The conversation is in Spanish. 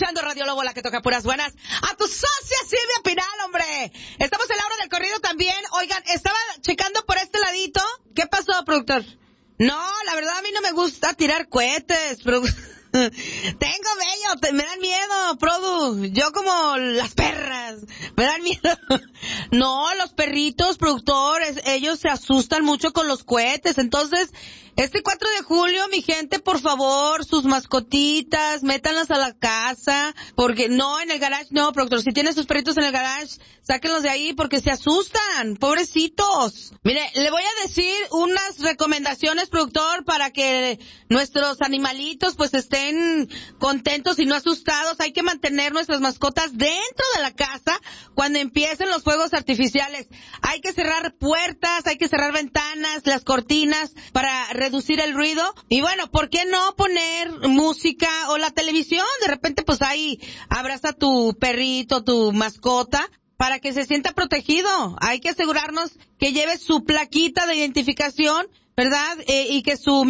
escuchando Radio Lobo, la que toca puras buenas. A tu socia Silvia Pinal, hombre. Estamos en la hora del corrido también. Oigan, estaba checando por este ladito. ¿Qué pasó, productor? No, la verdad a mí no me gusta tirar cohetes, pero... Tengo vello, me dan miedo, Produ. Yo como las perras, me dan miedo. No, los perritos, productores, ellos se asustan mucho con los cohetes. Entonces, este 4 de julio, mi gente, por favor, sus mascotitas, métanlas a la casa. Porque no, en el garage no, productor. Si tienen sus perritos en el garage, sáquenlos de ahí porque se asustan, pobrecitos. Mire, le voy a decir unas recomendaciones, productor, para que nuestros animalitos pues estén contentos y no asustados. Hay que mantener nuestras mascotas dentro de la casa cuando empiecen los fuegos artificiales. Hay que cerrar puertas, hay que cerrar ventanas, las cortinas para reducir el ruido. Y bueno, ¿por qué no poner música o la televisión? De repente pues ahí abraza a tu perrito, tu mascota, para que se sienta protegido. Hay que asegurarnos que lleve su plaquita de identificación, ¿verdad? Y que su